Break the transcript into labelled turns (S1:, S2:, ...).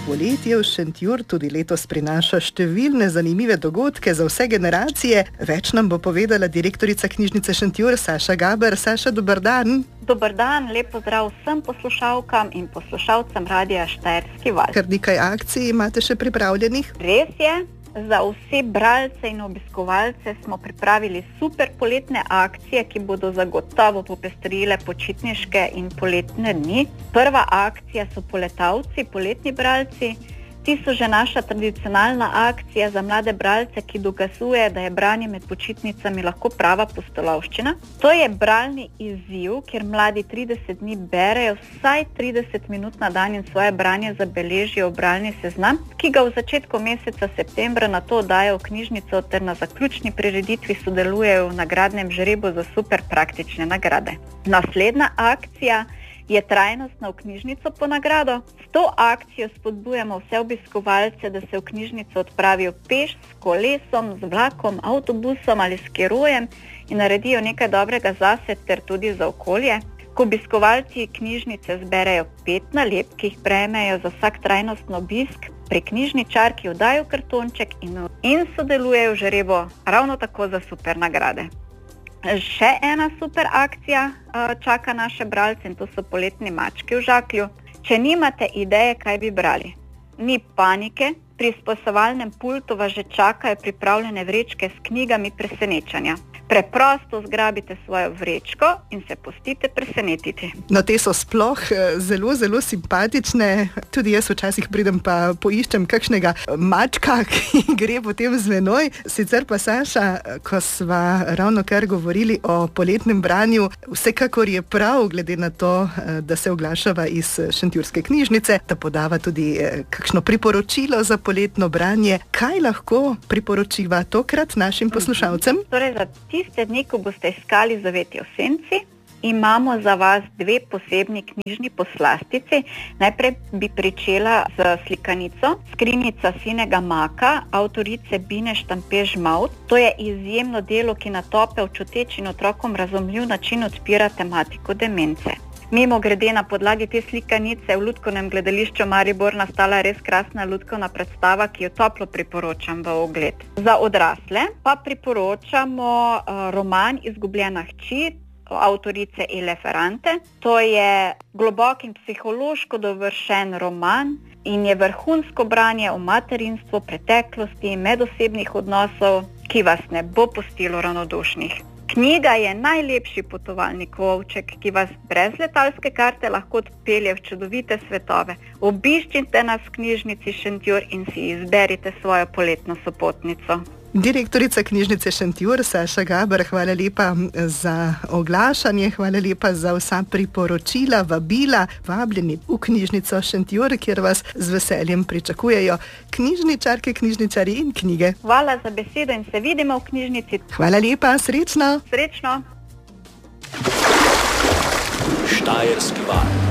S1: Poletje v Šentjur tudi letos prinaša številne zanimive dogodke za vse generacije. Več nam bo povedala direktorica knjižnice Šentjur, Saša Gaber. Saša, dober dan.
S2: Dober dan, lep pozdrav vsem poslušalkam in poslušalcem Radia Štajerski val.
S1: Kar nekaj akcij imate še pripravljenih?
S2: Res je. Za vse bralce in obiskovalce smo pripravili super poletne akcije, ki bodo zagotovo popestrile počitniške in poletne dni. Prva akcija so poletavci, poletni bralci. Ti so že naša tradicionalna akcija za mlade bralce, ki dokazuje, da je branje med počitnicami lahko prava pustolovščina. To je bralni izziv, kjer mladi 30 dni berejo vsaj 30 minut na dan in svoje branje zabeležijo v bralni seznam, ki ga v začetku meseca septembra nato dajo v knjižnico ter na zaključni prireditvi sodelujejo v nagradnem žrebu za super praktične nagrade. Naslednja akcija je trajnostna v knjižnico po nagrado. S to akcijo spodbujamo vse obiskovalce, da se v knjižnico odpravijo peš, s kolesom, z vlakom, avtobusom ali s kerojem in naredijo nekaj dobrega zase ter tudi za okolje. Ko obiskovalci knjižnice zberejo 5 nalepk, ki jih prejmejo za vsak trajnostni obisk, pri knjižničarki oddajo kartonček in sodelujejo v žrebu ravno tako za super nagrade. Še ena super akcija čaka naše bralce in to so poletni mački v žaklju. Če nimate ideje, kaj bi brali, ni panike, pri izposovalnem pultu vas že čakajo pripravljene vrečke s knjigami presenečanja. Preprosto zgrabite svojo vrečko in se pustite presenetiti.
S1: No, te so sploh zelo, zelo simpatične. Tudi jaz včasih pridem pa poiščem kakšnega mačka, ki gre potem z menoj. Sicer pa, Saša, ko sva ravno kar govorili o poletnem branju, vsekakor je prav, glede na to, da se oglašava iz Šentjurske knjižnice, da podava tudi kakšno priporočilo za poletno branje. Kaj lahko priporočiva tokrat našim poslušalcem?
S2: Torej, za tiste dni, ko boste iskali Zavetje v senci, imamo za vas 2 posebni knjižni poslastici. Najprej bi pričela z slikanico Skrinjica sinega maka, avtorice Bine Štampe-Žmavt. To je izjemno delo, ki na topel, čuteč in otrokom razumljiv način odpira tematiko demence. Mimogrede, na podlagi te slikanice v Lutkovnem gledališču Maribor nastala res krasna lutkovna predstava, ki jo toplo priporočam v ogled. Za odrasle pa priporočamo roman Izgubljena hči avtorice Ele Ferrante. To je globok in psihološko dovršen roman in je vrhunsko branje o materinstvu, preteklosti in medosebnih odnosov, ki vas ne bo pustilo ravnodušnih. Knjiga je najlepši potovalni kovček, ki vas brez letalske karte lahko odpelje v čudovite svetove. Obiščite nas v knjižnici Šentjur in si izberite svojo poletno sopotnico.
S1: Direktorica knjižnice Šentjur, Saša Gaber, hvala lepa za oglašanje, hvala lepa za vsa priporočila, vabila. Vabljeni v knjižnico Šentjur, kjer vas z veseljem pričakujejo knjižničarke, knjižničari in knjige.
S2: Hvala za besedo in se vidimo v knjižnici.
S1: Hvala lepa, srečno.
S2: Srečno.
S3: Štajerski val.